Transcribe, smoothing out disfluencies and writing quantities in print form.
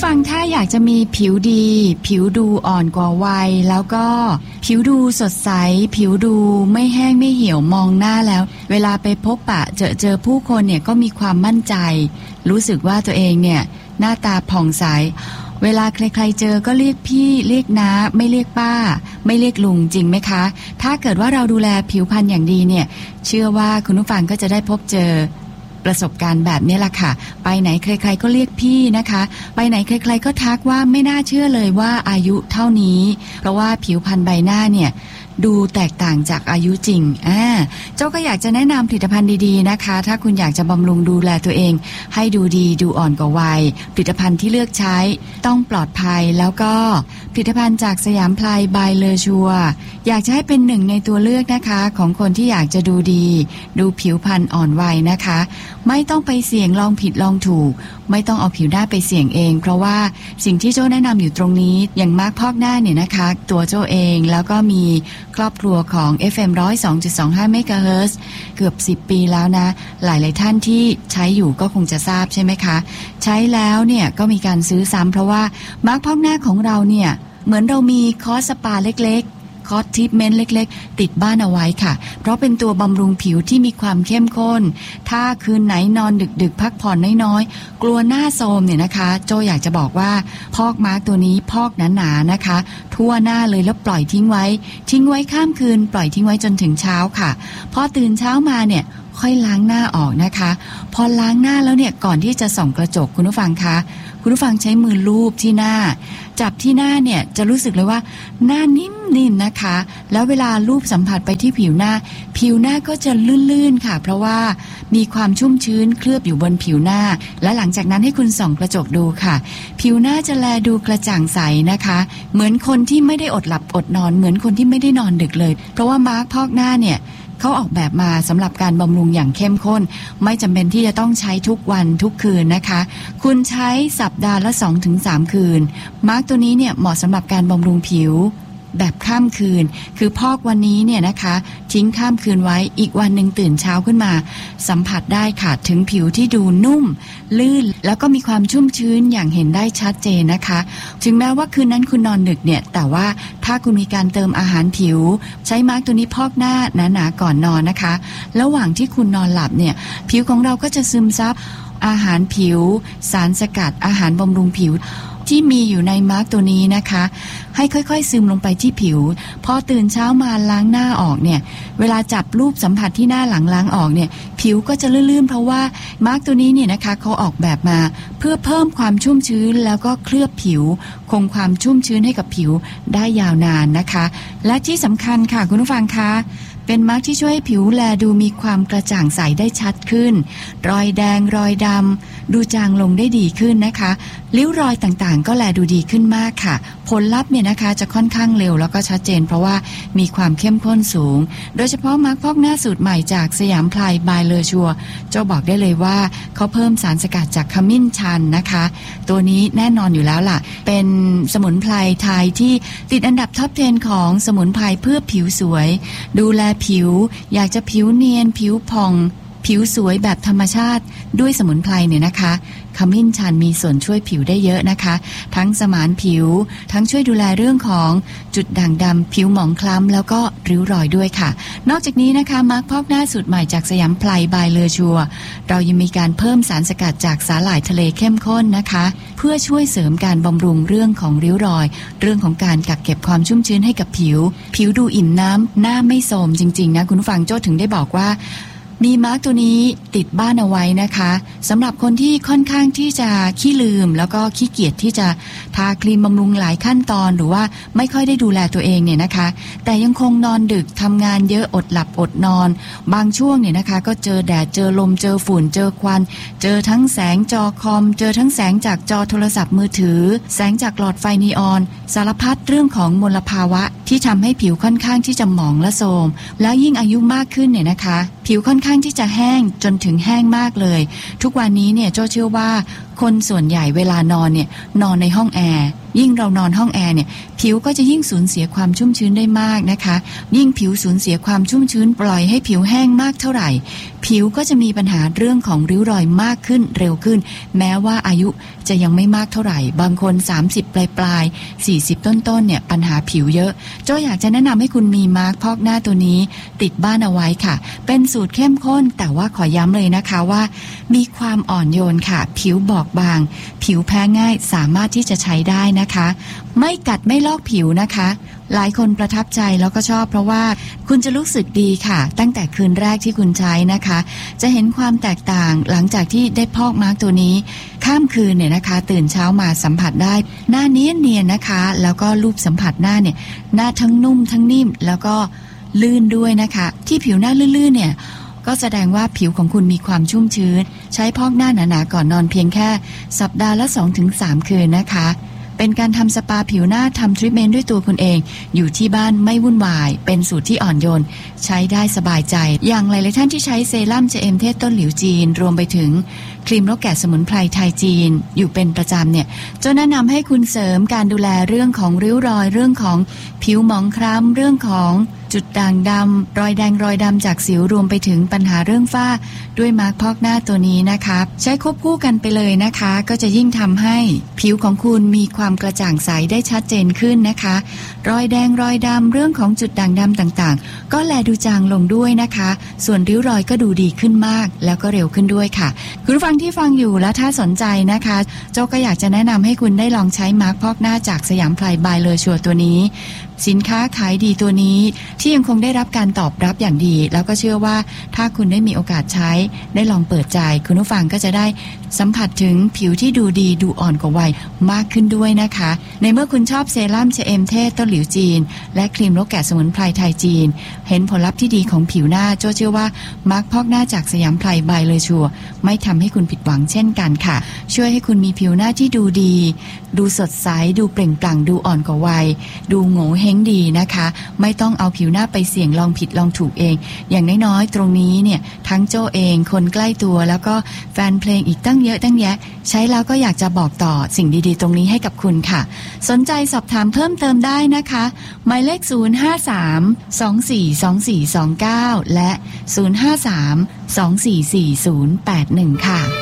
ฟังถ้าอยากจะมีผิวดีผิวดูอ่อนกว่าวัยแล้วก็ผิวดูสดใสผิวดูไม่แห้งไม่เหี่ยวมองหน้าแล้วเวลาไปพบปะเจอผู้คนเนี่ยก็มีความมั่นใจรู้สึกว่าตัวเองเนี่ยหน้าตาผ่องใสเวลาใครๆเจอก็เรียกพี่เรียกน้าไม่เรียกป้าไม่เรียกลุงจริงไหมคะถ้าเกิดว่าเราดูแลผิวพรรณอย่างดีเนี่ยเชื่อว่าคุณผู้ฟังก็จะได้พบเจอประสบการณ์แบบนี้ล่ะค่ะไปไหนใครๆก็เรียกพี่นะคะไปไหนใครๆก็ทักว่าไม่น่าเชื่อเลยว่าอายุเท่านี้เพราะว่าผิวพรรณใบหน้าเนี่ยดูแตกต่างจากอายุจริงเจ้าก็อยากจะแนะนำผลิตภัณฑ์ดีๆนะคะถ้าคุณอยากจะบำรุงดูแลตัวเองให้ดูดีดูอ่อนกว่าวัยผลิตภัณฑ์ที่เลือกใช้ต้องปลอดภัยแล้วก็ผลิตภัณฑ์จากสยามไพรบายเลอชัวอยากจะให้เป็นหนึ่งในตัวเลือกนะคะของคนที่อยากจะดูดีดูผิวพรรณอ่อนวัยนะคะไม่ต้องไปเสี่ยงลองผิดลองถูกไม่ต้องเอาผิวหน้าไปเสี่ยงเองเพราะว่าสิ่งที่โจ้แนะนำอยู่ตรงนี้อย่างมาร์คพอกหน้าเนี่ยนะคะตัวโจ้เองแล้วก็มีครอบครัวของ FM 102.25 เมกะเฮิรตซ์เกือบ10 ปีแล้วนะหลายๆท่านที่ใช้อยู่ก็คงจะทราบใช่ไหมคะใช้แล้วเนี่ยก็มีการซื้อซ้ำเพราะว่ามาร์คพอกหน้าของเราเนี่ยเหมือนเรามีคอร์สสปาเล็กๆคอร์สทรีทเมนต์เล็กๆติดบ้านเอาไว้ค่ะเพราะเป็นตัวบำรุงผิวที่มีความเข้มข้นถ้าคืนไหนนอนดึกๆพักผ่อนน้อยๆกลัวหน้าโทรมเนี่ยนะคะโจอยากจะบอกว่าพอกมาร์กตัวนี้พอกหนาๆนะคะทั่วหน้าเลยแล้วปล่อยทิ้งไว้ข้ามคืนปล่อยทิ้งไว้จนถึงเช้าค่ะพอตื่นเช้ามาเนี่ยค่อยล้างหน้าออกนะคะพอล้างหน้าแล้วเนี่ยก่อนที่จะส่องกระจกคุณผู้ฟังคะคุณผู้ฟังใช้มือลูบที่หน้าจับที่หน้าเนี่ยจะรู้สึกเลยว่าหน้านิ่มๆนะคะแล้วเวลาลูบสัมผัสไปที่ผิวหน้าก็จะลื่นๆค่ะเพราะว่ามีความชุ่มชื้นเคลือบอยู่บนผิวหน้าและหลังจากนั้นให้คุณส่องกระจกดูค่ะผิวหน้าจะแลดูกระจ่างใสนะคะเหมือนคนที่ไม่ได้อดหลับอดนอนเหมือนคนที่ไม่ได้นอนดึกเลยเพราะว่ามาร์คพอกหน้าเนี่ยเขาออกแบบมาสำหรับการบำรุงอย่างเข้มข้นไม่จำเป็นที่จะต้องใช้ทุกวันทุกคืนนะคะคุณใช้สัปดาห์ละ 2-3 คืนมาร์กตัวนี้เนี่ยเหมาะสำหรับการบำรุงผิวแบบข้ามคืนคือพอกวันนี้เนี่ยนะคะทิ้งข้ามคืนไว้อีกวันหนึ่งตื่นเช้าขึ้นมาสัมผัสได้ค่ะถึงผิวที่ดูนุ่มลื่นแล้วก็มีความชุ่มชื้นอย่างเห็นได้ชัดเจนนะคะถึงแม้ว่าคืนนั้นคุณนอนดึกเนี่ยแต่ว่าถ้าคุณมีการเติมอาหารผิวใช้มาร์กตัวนี้พอกหน้าหนาๆก่อนนอนนะคะระหว่างที่คุณนอนหลับเนี่ยผิวของเราก็จะซึมซับอาหารผิวสารสกัดอาหารบำรุงผิวที่มีอยู่ในมาร์กตัวนี้นะคะให้ค่อยๆซึมลงไปที่ผิวพอตื่นเช้ามาล้างหน้าออกเนี่ยเวลาจับรูปสัมผัสที่หน้าหลังล้างออกเนี่ยผิวก็จะลื่นๆเพราะว่ามาร์กตัวนี้เนี่ยนะคะเขาออกแบบมาเพื่อเพิ่มความชุ่มชื้นแล้วก็เคลือบผิวคงความชุ่มชื้นให้กับผิวได้ยาวนานนะคะและที่สำคัญค่ะคุณผู้ฟังคะเป็นมาร์กที่ช่วยให้ผิวแลดูมีความกระจ่างใสได้ชัดขึ้นรอยแดงรอยดำดูจางลงได้ดีขึ้นนะคะริ้วรอยต่างๆก็แลดูดีขึ้นมากค่ะผลลัพธ์เนี่ยนะคะจะค่อนข้างเร็วแล้วก็ชัดเจนเพราะว่ามีความเข้มข้นสูงโดยเฉพาะมาร์กพอกหน้าสูตรใหม่จากสยามไพรบายเลอชัวโจบอกได้เลยว่าเขาเพิ่มสารสกัดจากขมิ้นชันนะคะตัวนี้แน่นอนอยู่แล้วล่ะเป็นสมุนไพรไทยที่ติดอันดับท็อป 10 ของสมุนไพรเพื่อผิวสวยดูแลผิวอยากจะผิวเนียนผิวผ่องผิวสวยแบบธรรมชาติด้วยสมุนไพรเนี่ยนะคะขมิ้นชันมีส่วนช่วยผิวได้เยอะนะคะทั้งสมานผิวทั้งช่วยดูแลเรื่องของจุดด่างดำผิวหมองคล้ำแล้วก็ริ้วรอยด้วยค่ะนอกจากนี้นะคะมาร์คพอกหน้าสูตรใหม่จากสยามไพรบายเลอชัวเรายังมีการเพิ่มสารสกัดจากสาหร่ายทะเลเข้มข้นนะคะเพื่อช่วยเสริมการบำรุงเรื่องของริ้วรอยเรื่องของการกักเก็บความชุ่มชื้นให้กับผิวดูอิ่มน้ำหน้าไม่โทรมจริงๆนะคุณผู้ฟังโจ้ถึงได้บอกว่ามีมาร์กตัวนี้ติดบ้านเอาไว้นะคะสำหรับคนที่ค่อนข้างที่จะขี้ลืมแล้วก็ขี้เกียจที่จะทาครีมบำรุงหลายขั้นตอนหรือว่าไม่ค่อยได้ดูแลตัวเองเนี่ยนะคะแต่ยังคงนอนดึกทำงานเยอะอดหลับอดนอนบางช่วงเนี่ยนะคะก็เจอแดดเจอลมเจอฝุ่นเจอควันเจอทั้งแสงจอคอมเจอทั้งแสงจากจอโทรศัพท์มือถือแสงจากหลอดไฟนีออนสารพัดเรื่องของมลภาวะที่ทำให้ผิวค่อนข้างที่จะหมองและโทรมแล้วยิ่งอายุมากขึ้นเนี่ยนะคะผิวค่อนข้างที่จะแห้งจนถึงแห้งมากเลยทุกวันนี้เนี่ยโจ้เชื่อว่าคนส่วนใหญ่เวลานอนเนี่ยนอนในห้องแอร์ยิ่งเรานอนห้องแอร์เนี่ยผิวก็จะยิ่งสูญเสียความชุ่มชื้นได้มากนะคะยิ่งผิวสูญเสียความชุ่มชื้นปล่อยให้ผิวแห้งมากเท่าไหร่ผิวก็จะมีปัญหาเรื่องของริ้วรอยมากขึ้นเร็วขึ้นแม้ว่าอายุจะยังไม่มากเท่าไหร่บางคน30ปลาย40ต้นเนี่ยปัญหาผิวเยอะโจอยากจะแนะนำให้คุณมีมาร์คพอกหน้าตัวนี้ติดบ้านเอาไว้ค่ะเป็นสูตรเข้มข้นแต่ว่าขอย้ำเลยนะคะว่ามีความอ่อนโยนค่ะผิวบอบบางผิวแพ้ง่ายสามารถที่จะใช้ได้นะคะไม่กัดไม่ลอกผิวนะคะหลายคนประทับใจแล้วก็ชอบเพราะว่าคุณจะรู้สึกดีค่ะตั้งแต่คืนแรกที่คุณใช้นะคะจะเห็นความแตกต่างหลังจากที่ได้พอกมาร์กตัวนี้ข้ามคืนเนี่ยนะคะตื่นเช้ามาสัมผัสได้หน้าเนียนๆนะคะแล้วก็รูปสัมผัสหน้าเนี่ยหน้าทั้งนุ่มทั้งนิ่มแล้วก็ลื่นด้วยนะคะที่ผิวหน้าลื่นๆเนี่ยก็แสดงว่าผิวของคุณมีความชุ่มชื้นใช้พอกหน้าหนาๆก่อนนอนเพียงแค่สัปดาห์ละ 2-3 คืนนะคะเป็นการทำสปาผิวหน้าทำทรีทเมนต์ด้วยตัวคุณเองอยู่ที่บ้านไม่วุ่นวายเป็นสูตรที่อ่อนโยนใช้ได้สบายใจอย่างหลายๆท่านที่ใช้เซรั่ม JM เทศต้นหลิวจีนรวมไปถึงครีมนกแกะสมุนไพรไทยจีนอยู่เป็นประจำเนี่ยจะแนะนำให้คุณเสริมการดูแลเรื่องของริ้วรอยเรื่องของผิวหมองคล้ำเรื่องของจุดด่างดำรอยแดงรอยดำจากสิวรวมไปถึงปัญหาเรื่องฝ้าด้วยมาร์คพอกหน้าตัวนี้นะคะใช้ควบคู่กันไปเลยนะคะก็จะยิ่งทำให้ผิวของคุณมีความกระจ่างใสได้ชัดเจนขึ้นนะคะรอยแดงรอยดำเรื่องของจุดด่างดำต่างๆก็แลดูจางลงด้วยนะคะส่วนริ้วรอยก็ดูดีขึ้นมากแล้วก็เร็วขึ้นด้วยค่ะคุณผู้ฟังที่ฟังอยู่แล้วถ้าสนใจนะคะโจ้ก็อยากจะแนะนำให้คุณได้ลองใช้มาร์คพอกหน้าจากสยามไพรบายเลอชัวตัวนี้สินค้าขายดีตัวนี้ที่ยังคงได้รับการตอบรับอย่างดีแล้วก็เชื่อว่าถ้าคุณได้มีโอกาสใช้ได้ลองเปิดใจคุณผู้ฟังก็จะได้สัมผัสถึงผิวที่ดูดีดูอ่อนกว่าวัยมากขึ้นด้วยนะคะในเมื่อคุณชอบเซรั่ม JM เทศต้นหลิวจีนและครีมนกแกะสมุนไพรไทยจีนเห็นผลลัพธ์ที่ดีของผิวหน้าโจ้เชื่อว่ามาร์คพอกหน้าจากสยามไพรบายเลอชัวไม่ทำให้คุณผิดหวังเช่นกันค่ะช่วยให้คุณมีผิวหน้าที่ดูดีดูสดใสดูเปล่งปลั่งดูอ่อนกว่าวัยดูโง่เฮงดีนะคะไม่ต้องเอาผิวหน้าไปเสี่ยงลองผิดลองถูกเองอย่างน้อยๆตรงนี้เนี่ยทั้งโจ้เองคนใกล้ตัวแล้วก็แฟนเพลงอีกตั้งเยอะตั้งแยะใช้แล้วก็อยากจะบอกต่อสิ่งดีๆตรงนี้ให้กับคุณค่ะสนใจสอบถามเพิ่มเติมได้นะคะหมายเลข053-242429และ053-244081ค่ะ